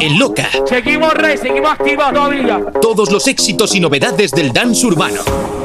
en Loca. Seguimos, Rey, seguimos activos todavía. Todos los éxitos y novedades del dance urbano.